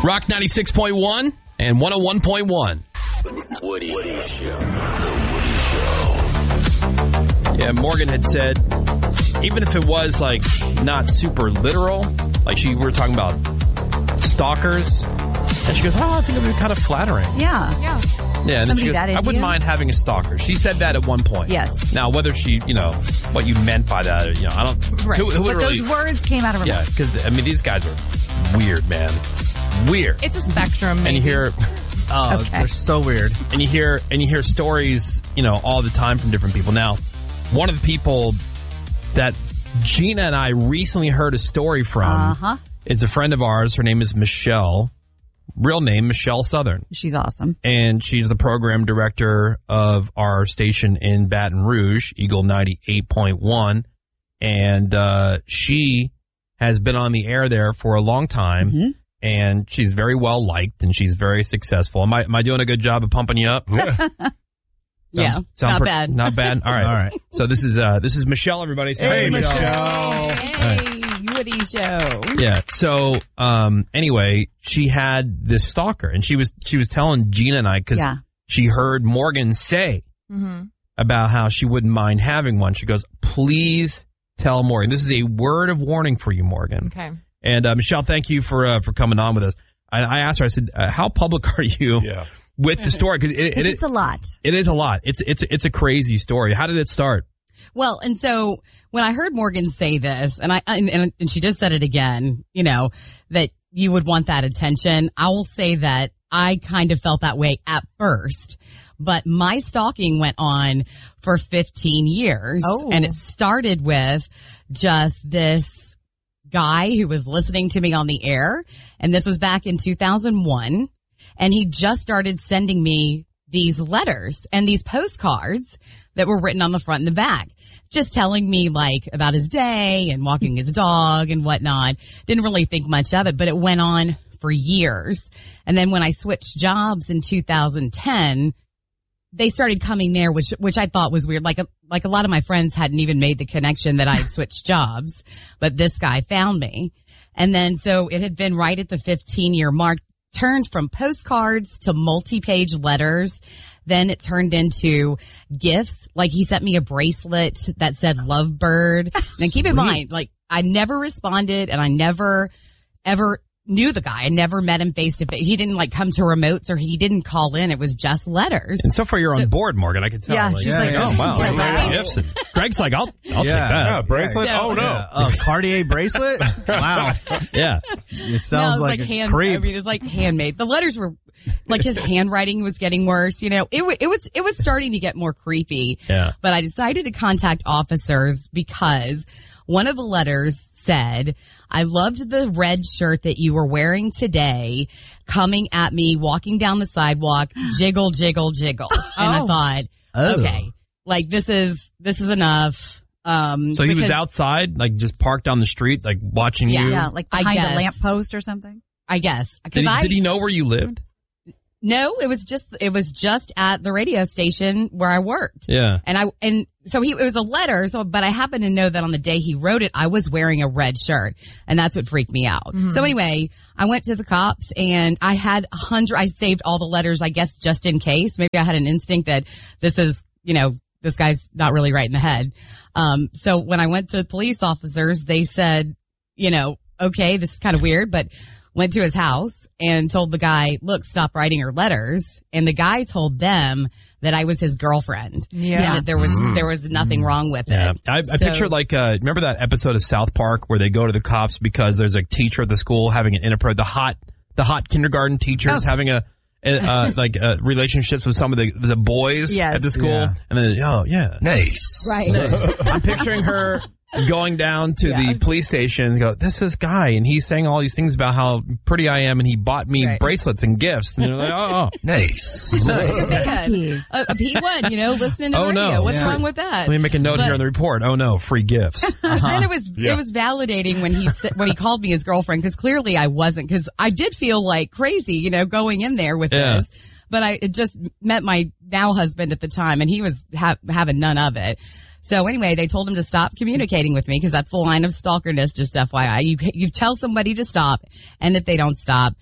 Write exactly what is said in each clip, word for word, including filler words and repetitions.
Rock ninety-six point one and one oh one point one. Woody, Woody Show. The Woody Show. Yeah, Morgan had said, even if it was, like, not super literal, like she we were talking about stalkers, and she goes, oh, I think it would be kind of flattering. Yeah. Yeah. Yeah, and then she goes, that I wouldn't you? mind having a stalker. She said that at one point. Yes. Now, whether she, you know, what you meant by that, or, you know, I don't... Right. Who, who would but really, those words came out of her yeah, mouth. because, I mean, these guys are weird, man. Weird. It's a spectrum, maybe. And you hear... Oh, Okay. they're so weird. And you hear and you hear stories, you know, all the time from different people. Now, one of the people that Gina and I recently heard a story from Uh-huh. is a friend of ours. Her name is Michelle. Real name, Michelle Southern. She's awesome. And she's the program director of our station in Baton Rouge, Eagle ninety-eight point one. And uh, she has been on the air there for a long time. Mm-hmm. And she's very well liked, and she's very successful. Am I am I doing a good job of pumping you up? Yeah. Yeah, not per- bad. Not bad. All right. All right. So this is uh this is Michelle. Everybody, say Hey, hi, Michelle. Hey, Woody Show. Yeah. So um anyway, she had this stalker, and she was she was telling Gina and I because Yeah. she heard Morgan say Mm-hmm. about how she wouldn't mind having one. She goes, "Please tell Morgan." This is a word of warning for you, Morgan. Okay. And uh, Michelle, thank you for uh, for coming on with us. I, I asked her. I said, uh, "How public are you Yeah. with the story?" Because it, it, It's a lot. it is a lot. It's it's it's a crazy story. How did it start? Well, and so when I heard Morgan say this, and I and, and she just said it again, you know, that you would want that attention. I will say that I kind of felt that way at first, but my stalking went on for fifteen years, Oh. and it started with just this guy who was listening to me on the air, and this was back in two thousand one, and he just started sending me these letters and these postcards that were written on the front and the back, just telling me like about his day and walking his dog and whatnot. Didn't really think much of it, but it went on for years. And then when I switched jobs in two thousand ten, they started coming there, which which I thought was weird. Like a, like a lot of my friends hadn't even made the connection that I had switched jobs, but this guy found me. And then so it had been right at the fifteen year mark, turned from postcards to multi-page letters. Then it turned into gifts. Like he sent me a bracelet that said Lovebird. Now keep in mind, like I never responded, and I never ever knew the guy. I never met him face to face. He didn't like come to remotes, or he didn't call in. It was just letters. And so far, you're on board, Morgan. I can tell. Yeah, Like, she's Yeah, like, yeah. oh wow, Yeah, like, right. gifts. And Greg's like, I'll I'll Yeah. take Yeah, that. bracelet? So- oh, no. Yeah. A Cartier bracelet? Wow. Yeah. It No, sounds it was like, like, a hand. creep. I mean, it's like handmade. The letters were like his handwriting was getting worse. You know, it wa- it was it was starting to get more creepy. Yeah. But I decided to contact officers because one of the letters said, "I loved the red shirt that you were wearing today, coming at me, walking down the sidewalk, jiggle, jiggle, jiggle." And I Oh. thought, Oh. okay, like this is this is enough. Um, So he was because outside, like just parked on the street, like watching Yeah. you. Yeah, like I behind a guess. lamppost or something. I guess Did because he, I did he know where you lived? no, it was just it was just at the radio station where I worked. Yeah. And I, and so he, it was a letter. So, but I happen to know that on the day he wrote it, I was wearing a red shirt, and that's what freaked me out. Mm-hmm. So anyway, I went to the cops, and I had a hundred, I saved all the letters, I guess, just in case. Maybe I had an instinct that this is, you know, this guy's not really right in the head. Um, so when I went to police officers, they said, you know, okay, this is kind of weird, but went to his house and told the guy, look, stop writing her letters. And the guy told them that I was his girlfriend. Yeah. And that there was, there was nothing wrong with Yeah. it. I, I So- picture like, uh, remember that episode of South Park where they go to the cops because there's a teacher at the school having an inappropriate, the hot, the hot kindergarten teachers Oh. having a, uh, like, uh, relationships with some of the, the boys Yes. at the school. Yeah. And then, oh, yeah. Nice. Right. I'm picturing her going down to Yeah. the police station and go, this is Guy, and he's saying all these things about how pretty I am, and he bought me Right. bracelets and gifts. And they're like, oh, Nice. a, a P one, you know, listening to Oh, the radio. no. What's Yeah. wrong with that? let me make a note But- here on the report. Oh no, free gifts. But then it was Yeah. it was validating when he said, when he called me his girlfriend, because clearly I wasn't, because I did feel like crazy, you know, going in there with Yeah. this. But I it just met my now husband at the time, and he was ha- having none of it. So anyway, they told him to stop communicating with me, because that's the line of stalkerness. Just F Y I, you you tell somebody to stop, and if they don't stop,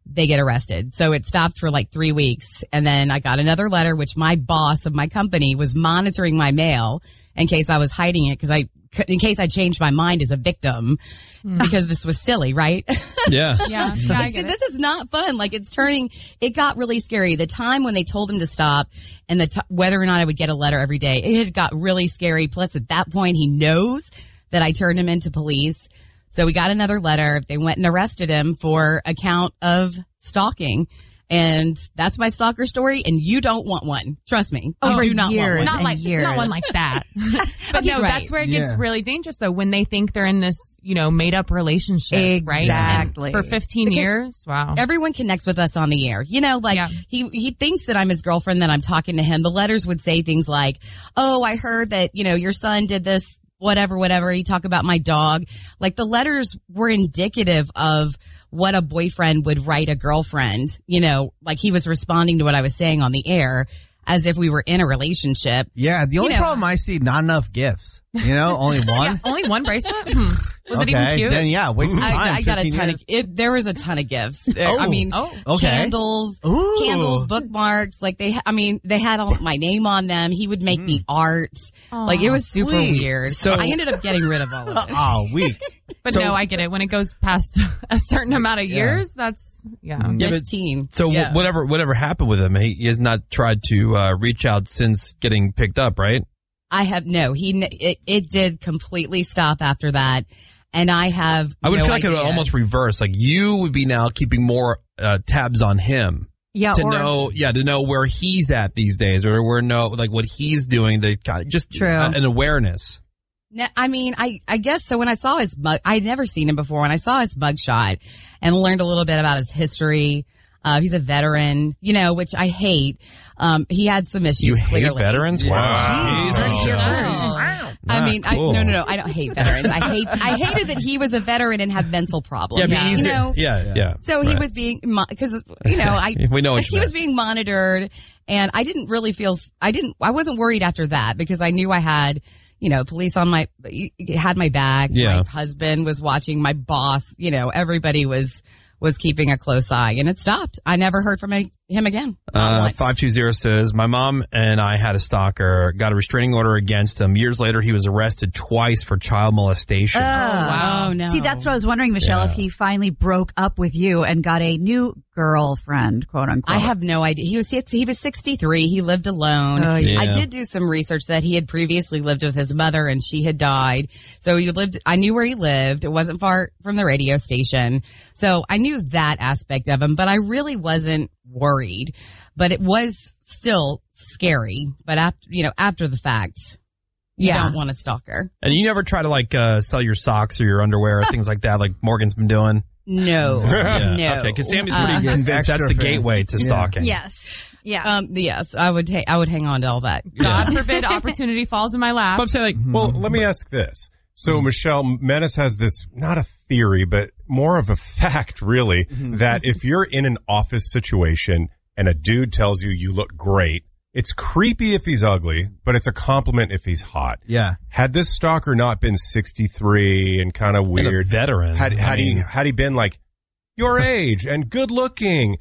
they get arrested. So it stopped for like three weeks. And then I got another letter, which my boss of my company was monitoring my mail in case I was hiding it because I, in case I changed my mind as a victim mm. because this was silly, right? Yeah. Yeah. yeah I See, this is not fun. Like it's turning, it got really scary. The time when they told him to stop and the t- whether or not I would get a letter every day, it had got really scary. Plus at that point, he knows that I turned him into police. So we got another letter. They went and arrested him for a count of stalking. And that's my stalker story, and you don't want one. Trust me. Oh, you do not years want one. Not like, years. not one like that. But no, right. that's where it gets Yeah. really dangerous though, when they think they're in this, you know, made up relationship, right? Exactly. And for fifteen Because years. Wow. Everyone connects with us on the air. You know, like Yeah. he, he thinks that I'm his girlfriend, that I'm talking to him. The letters would say things like, oh, I heard that, you know, your son did this, whatever, whatever. You talk about my dog. Like the letters were indicative of what a boyfriend would write a girlfriend, you know, like he was responding to what I was saying on the air as if we were in a relationship. Yeah, the only know- problem I see, not enough gifts. You know, only one. Yeah, only one bracelet? Hmm. Was okay, it even cute? then yeah, waste of time. I, I got a fifteen ton years. of, it, there was a ton of gifts. There- Oh. I mean, Oh. Okay. candles, Ooh. candles, bookmarks, like they, ha- I mean, they had all my name on them. He would make me art. Like it was super sweet. weird. So- I ended up getting rid of all of it. Oh, weak. But So- no, I get it. When it goes past a certain amount of years, that's, yeah. Yeah, but- fifteen. So Yeah. wh- whatever whatever happened with him, he, he has not tried to uh, reach out since getting picked up, right? I have no, he, n- it, it did completely stop after that. And I have, I would no feel like it would idea. almost reverse. Like you would be now keeping more uh, tabs on him Yeah, to or know, yeah, to know where he's at these days, or where know like what he's doing. To kind of just True. uh, an awareness. No, I mean, I, I guess so. When I saw his mug, I'd never seen him before. When I saw his mugshot and learned a little bit about his history, uh, he's a veteran, you know, which I hate. Um, he had some issues. You hate clearly. veterans? Yeah. Wow. Jeez, Jeez. heard it here Oh. first. I Ah, mean, cool. I, no, no, no. I don't hate veterans. I hate, I hated that he was a veteran and had mental problems. Yeah, but Yeah. he's You know, yeah, yeah. So he right. was being, because, you know, I, We know what you he was meant. being monitored and I didn't really feel, I didn't, I wasn't worried after that because I knew I had, you know, police on my, had my back. Yeah. My husband was watching, my boss, you know, everybody was, was keeping a close eye and it stopped. I never heard from him again. Not Uh, once. five two zero says, my mom and I had a stalker, got a restraining order against him. Years later, he was arrested twice for child molestation. Oh, wow. Oh, no. See, that's what I was wondering, Michelle, Yeah. if he finally broke up with you and got a new girlfriend, quote unquote. I have no idea. He was he was sixty-three. He lived alone. Oh, yeah. I Yeah. did do some research that he had previously lived with his mother and she had died. So he lived. I knew where he lived. It wasn't far from the radio station. So I knew that aspect of him, but I really wasn't worried. But it was still scary. But after you know after the fact, you Yeah. don't want a stalker. And you never try to like uh, sell your socks or your underwear or things like that, like Morgan's been doing. No, Yeah. no. Okay, because Sammy's Uh, pretty convinced that's Extra the fan. gateway to Yeah. stalking. Yes. Yeah. Um, yes, I would. Ha- I would hang on to all that. God forbid opportunity falls in my lap. But I'm saying, like, well, let me ask this. So, Michelle, Menace has this, not a theory, but more of a fact, really, that if you're in an office situation and a dude tells you you look great, it's creepy if he's ugly, but it's a compliment if he's hot. Yeah. Had this stalker not been sixty-three and kind of And a weird, veteran. had, I had he, mean, had he been like your age and good looking,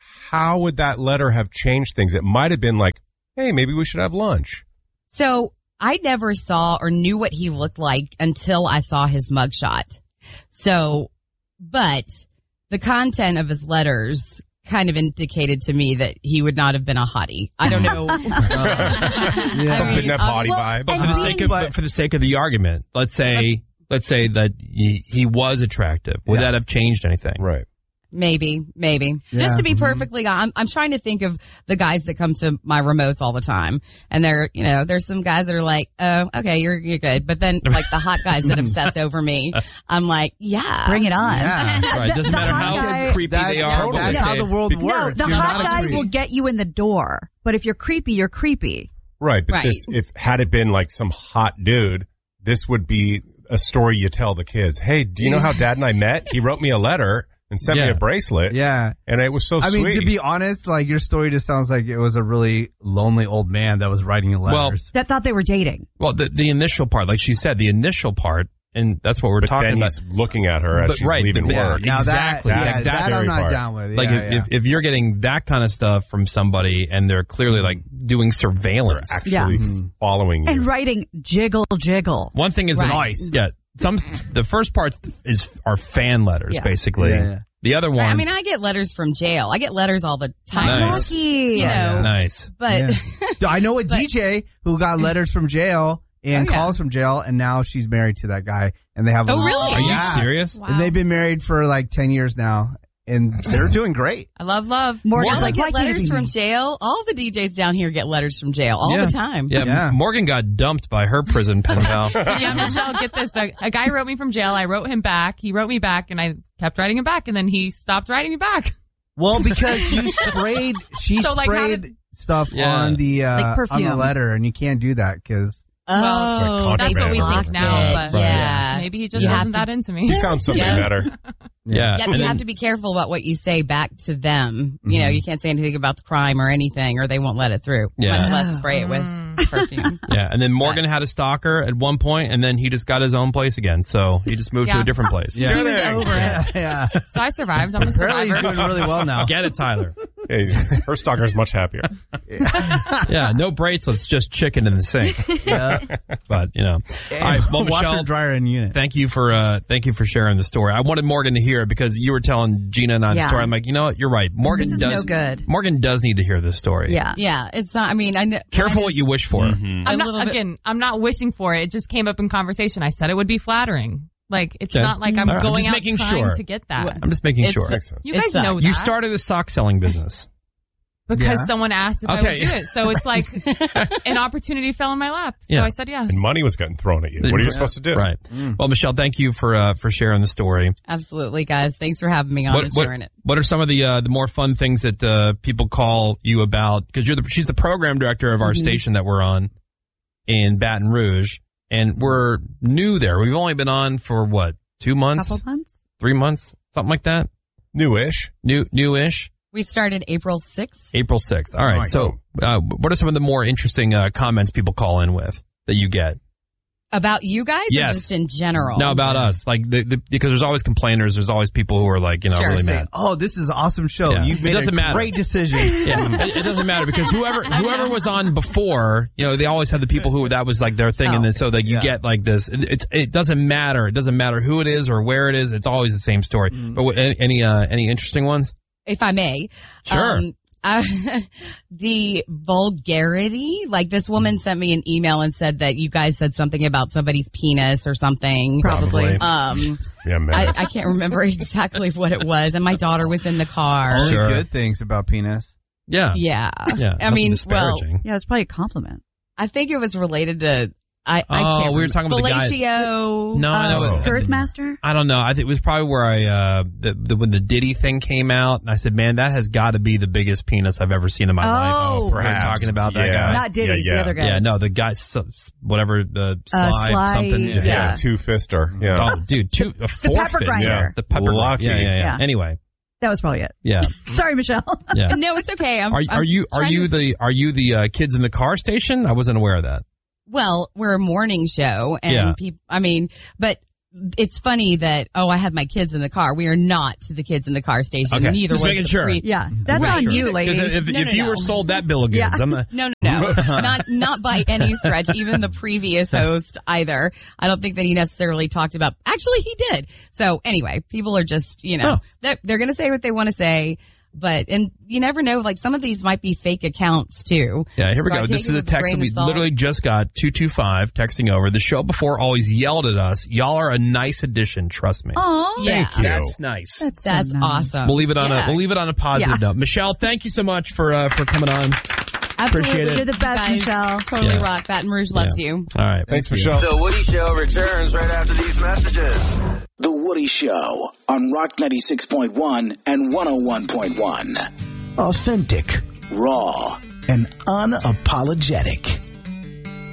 how would that letter have changed things? It might have been like, hey, maybe we should have lunch. So I never saw or knew what he looked like until I saw his mugshot. So, but the content of his letters kind of indicated to me that he would not have been a hottie. I don't know. Yeah. I mean, Didn't have uh, potty well, vibe. but for the sake of but for the sake of the argument, let's say let's say that he, he was attractive. Would Yeah. that have changed anything? Right. Maybe, maybe. Yeah. Just to be Mhm. perfectly honest, I'm, I'm trying to think of the guys that come to my remotes all the time. And they're, you know, there's some guys that are like, oh, okay, you're, you're good. But then like the hot guys that obsess over me, I'm like, yeah. Bring it on. Yeah. Right. It doesn't The matter hot how guy- creepy That- they are. but That's let's how say- the world No, works. the You're hot not guys creepy. will get you in the door. But if you're creepy, you're creepy. Right, but Right. this, if had it been like some hot dude, this would be a story you tell the kids. Hey, do you know how Dad and I met? He wrote me a letter and sent me Yeah. a bracelet. Yeah. And it was so I sweet. mean, to be honest, like your story just sounds like it was a really lonely old man that was writing you Well, letters. That thought they were dating. Well, the, the initial part, like she said, the initial part and that's what we're But talking then about. he's looking at her as But she's right, leaving but yeah, work. Now exactly. that, yeah, That's that scary I'm not part. down with. Like yeah, if, yeah. if if you're getting that kind of stuff from somebody and they're clearly like doing surveillance. Actually Yeah. Mm-hmm. following you. And writing jiggle jiggle. One thing is Right. nice. Yeah, some the first parts is are fan letters Yeah. basically. Yeah, yeah. The other one, I mean, I get letters from jail. I get letters all the time. Nice. Lucky. You know, nice. but Yeah. I know a But- D J who got letters from jail and Oh, yeah. calls from jail, and now she's married to that guy, and they have. Oh, a- really? Are you Yeah. serious? Wow. And they've been married for like ten years now, and they're doing great. I love love. Morgan's I like, get why can't it letters be from me? jail. All the D Js down here get letters from jail all Yeah. the time. Yeah, Yeah. Morgan got dumped by her prison pen pal. Yeah, Michelle, get this. A, a guy wrote me from jail. I wrote him back. He wrote me back, and I kept writing him back, and then he stopped writing me back. Well, because you sprayed, she So, like, how sprayed did- stuff Yeah. on the uh, Like on perfume. the letter, and you can't do that because Oh, Like That's what we contraband. think now, It, but yeah. maybe he just You have wasn't to- that into me. You found something Yeah. better. Yeah, Yeah, and you then- have to be careful about what you say back to them. You know, Mhm. you can't say anything about the crime or anything, or they won't let it through. Yeah. Much less spray it with Mm. perfume. yeah, and then Morgan had a stalker at one point, and then he just got his own place again. So he just moved to Yeah. a different place. Yeah. He was there. over it. yeah, yeah. So I survived. I'm a Apparently, he's survivor. doing really well now. Get it, Tyler. Hey, her stalker is much happier. Yeah, no bracelets, just chicken in the sink. Yeah. But you know, all right. Well, Washer Michelle, dryer in unit. thank you for uh, thank you for sharing the story. I wanted Morgan to hear it because you were telling Gina and I the Yeah. story. I'm like, you know what? You're right. Morgan This is does no good. Morgan does need to hear this story. Yeah. Yeah, it's not. I mean, I know. Careful mine what is you wish for. Mm-hmm. a I'm little not, bit- again, I'm not wishing for it. It just came up in conversation. I said it would be flattering. Like, it's Okay. not like I'm All right, I'm going just out making trying sure. to get that. I'm just making It's- sure. Makes sense. You It guys sucks. know that. You started a sock selling business. because Yeah. someone asked if I Okay. would do it. So it's like an opportunity fell in my lap. So Yeah. I said yes. And money was getting thrown at you. What are you supposed to do? Right. Well, Michelle, thank you for uh, for sharing the story. Absolutely, guys. Thanks for having me on What, and what, sharing it. what are some of the uh, the more fun things that uh, people call you about? Because you're the she's the program director of our Mm-hmm. station that we're on in Baton Rouge, and we're new there. We've only been on for what, two months, Couple months? three months, something like that. Newish. New newish. We started April sixth. April sixth. All right. my So, uh, what are some of the more interesting uh, comments people call in with that you get? About you guys Yes. or just in general? No, about us. Like, the, the, because there's always complainers. There's always people who are like, you know, Sure. really Say, mad. oh, this is an awesome show. Yeah. You've It made doesn't a matter. great decision. Yeah, it, it doesn't matter because whoever whoever was on before, you know, they always had the people who that was like their thing, and then so that you Yeah. get like this. It, it's it doesn't matter. It doesn't matter who it is or where it is. It's always the same story. But what, any any, uh, any interesting ones? If I may. Sure. Um, uh, the vulgarity, like this woman sent me an email and said that you guys said something about somebody's penis or something. Probably. Um, Yeah, man. I, I can't remember exactly what it was, and my daughter was in the car. Only Sure. good things about penis. Yeah, Yeah. yeah. I mean, nothing well, disparaging. Yeah, it's probably a compliment. I think it was related to. I, I Oh, can't. we were remember. talking about the guy- Fellatio. No, I know. uh, it- Girthmaster? I don't know. I think it was probably where I uh the, the when the Diddy thing came out, and I said, "Man, that has got to be the biggest penis I've ever seen in my life." Oh. We were talking about that Yeah. guy. Not Diddy's, yeah, the other guys. Yeah, no, the guy, so- whatever the Uh, slide, Sly, something. yeah, yeah. two fister. Yeah. Oh, dude, two, a four pepper fist. grinder. Yeah, the pepper Lucky. grinder. Yeah, yeah, yeah, Yeah. Anyway, That was probably it. yeah, Sorry, Michelle. yeah. No, it's okay. I'm, Are, I'm are you are trying you to- the are you the uh, kids in the car station? I wasn't aware of that. Well, we're a morning show, and Yeah. people. I mean, but it's funny that oh, I had my kids in the car. We are not the kids in the car station. Okay. Neither Just was making the sure. pre- Yeah, that's Right. on you, Because lady. if, No, if no, you no. were sold that bill of goods, Yeah. I'm a, No, no, no, not not by any stretch. Even the previous host either. I don't think that he necessarily talked about. Actually, he did. So anyway, people are just you know Oh. they're, they're going to say what they want to say. But, and you never know, like some of these might be fake accounts too. yeah. Here we So I go. take This it is a with a text grain that we of salt. literally just got two two five texting over. The show before always yelled at us. Y'all are a nice addition. Trust me. Aw. Yeah. Thank you. That's nice. That's, so That's nice. awesome. We'll leave it on Yeah. a we'll leave it on a positive Yeah. note. Michelle, thank you so much for uh, for coming on. Absolutely. Appreciate it. You're the best, You guys Michelle. Totally Yeah. rock. Baton Rouge loves you. All right. Thanks, Thank you. Michelle. The Woody Show returns right after these messages. The Woody Show on Rock ninety-six point one and one oh one point one. Authentic, raw, and unapologetic.